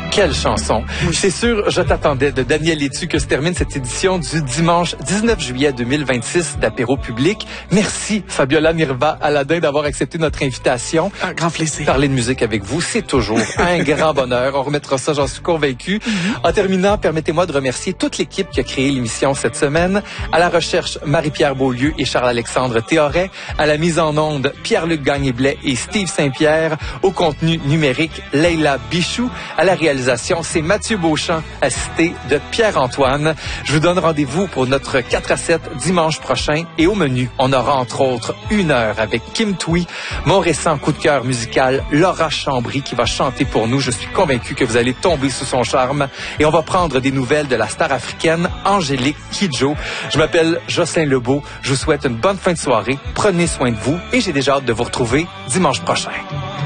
Quelle chanson. C'est sûr, je t'attendais de Daniel Létu que se termine cette édition du dimanche 19 juillet 2026 d'Apéro Public. Merci Fabiola Nirva Aladin d'avoir accepté notre invitation. Un grand plaisir. Parler de musique avec vous, c'est toujours un grand bonheur. On remettra ça, j'en suis convaincu. En terminant, permettez-moi de remercier toute l'équipe qui a créé l'émission cette semaine. À la recherche, Marie-Pierre Beaulieu et Charles-Alexandre Théoret. À la mise en onde, Pierre-Luc Gagné-Blais et Steve Saint-Pierre. Au contenu numérique, Leila Bichou. À la réalisation, c'est Mathieu Beauchamp, assisté de Pierre-Antoine. Je vous donne rendez-vous pour notre 4 à 7 dimanche prochain. Et au menu, on aura entre autres 1 heure avec Kim Thuy, mon récent coup de cœur musical, Laura Chambry qui va chanter pour nous. Je suis convaincu que vous allez tomber sous son charme. Et on va prendre des nouvelles de la star africaine Angélique Kidjo. Je m'appelle Jocelyn Lebeau. Je vous souhaite une bonne fin de soirée. Prenez soin de vous et j'ai déjà hâte de vous retrouver dimanche prochain.